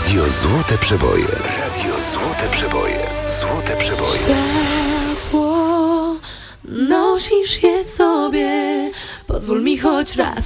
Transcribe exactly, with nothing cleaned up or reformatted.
Radio Złote Przeboje. Radio Złote Przeboje. Złote Przeboje. Światło, nosisz je w sobie. Pozwól mi choć raz